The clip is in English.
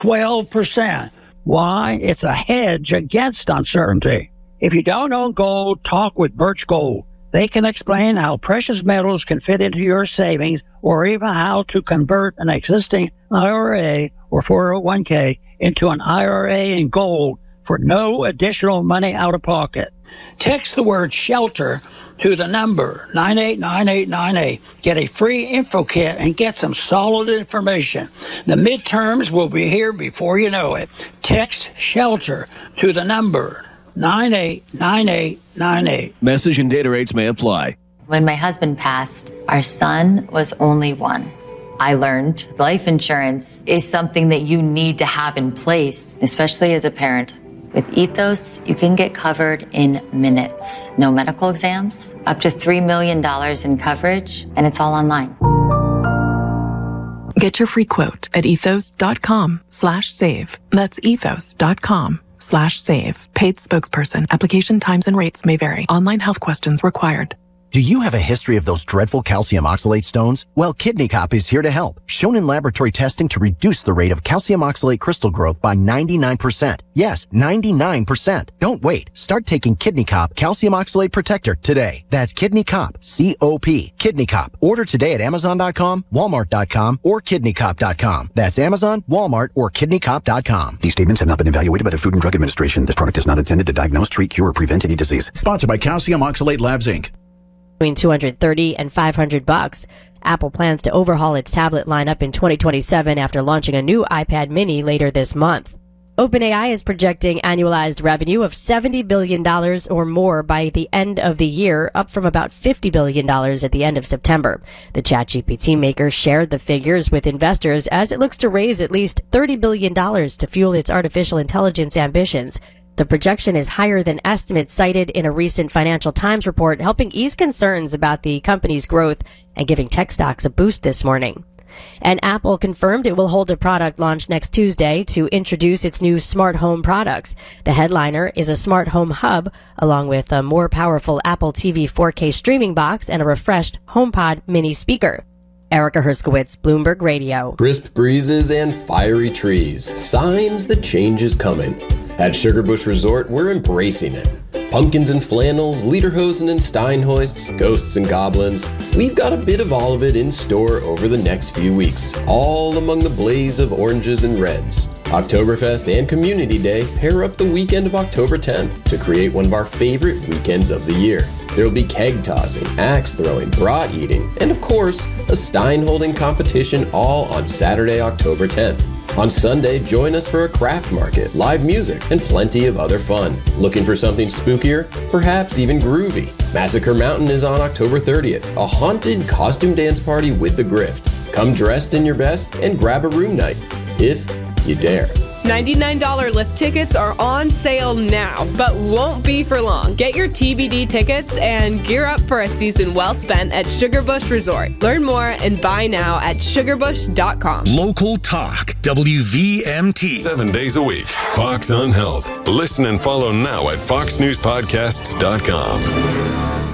12%. Why? It's a hedge against uncertainty. If you don't own gold, talk with Birch Gold. They can explain how precious metals can fit into your savings, or even how to convert an existing IRA or 401k into an IRA in gold for no additional money out of pocket. Text the word SHELTER to the number 989898. Get a free info kit and get some solid information. The midterms will be here before you know it. Text SHELTER to the number 989898. Message and data rates may apply. When my husband passed, our son was only one. I learned life insurance is something that you need to have in place, especially as a parent. With Ethos, you can get covered in minutes. No medical exams, up to $3 million in coverage, and it's all online. Get your free quote at ethos.com/save. That's ethos.com/save. Paid spokesperson. Application times and rates may vary. Online health questions required. Do you have a history of those dreadful calcium oxalate stones? Well, Kidney Cop is here to help. Shown in laboratory testing to reduce the rate of calcium oxalate crystal growth by 99%. Yes, 99%. Don't wait. Start taking Kidney Cop Calcium Oxalate Protector today. That's Kidney Cop, C-O-P, Kidney Cop. Order today at Amazon.com, Walmart.com, or KidneyCop.com. That's Amazon, Walmart, or KidneyCop.com. These statements have not been evaluated by the Food and Drug Administration. This product is not intended to diagnose, treat, cure, or prevent any disease. Sponsored by Calcium Oxalate Labs, Inc. Between $230 and $500. Apple plans to overhaul its tablet lineup in 2027 after launching a new iPad mini later this month. OpenAI is projecting annualized revenue of $70 billion or more by the end of the year, up from about $50 billion at the end of September. The ChatGPT maker shared the figures with investors as it looks to raise at least $30 billion to fuel its artificial intelligence ambitions. The projection is higher than estimates cited in a recent Financial Times report, helping ease concerns about the company's growth and giving tech stocks a boost this morning. And Apple confirmed it will hold a product launch next Tuesday to introduce its new smart home products. The headliner is a smart home hub, along with a more powerful Apple TV 4K streaming box and a refreshed HomePod mini speaker. Erica Herskowitz, Bloomberg Radio. Crisp breezes and fiery trees. Signs that change is coming. At Sugarbush Resort, we're embracing it. Pumpkins and flannels, lederhosen and steinhoists, ghosts and goblins. We've got a bit of all of it in store over the next few weeks, all among the blaze of oranges and reds. Oktoberfest and Community Day pair up the weekend of October 10th to create one of our favorite weekends of the year. There will be keg tossing, axe throwing, brat eating, and of course, a stein holding competition all on Saturday, October 10th. On Sunday, join us for a craft market, live music, and plenty of other fun. Looking for something spookier? Perhaps even groovy? Massacre Mountain is on October 30th, a haunted costume dance party with the Grift. Come dressed in your best and grab a room night, if you dare. $99 lift tickets are on sale now, but won't be for long. Get your TBD tickets and gear up for a season well spent at Sugarbush Resort. Learn more and buy now at sugarbush.com. Local Talk, WVMT. 7 days a week, Fox on Health. Listen and follow now at foxnewspodcasts.com.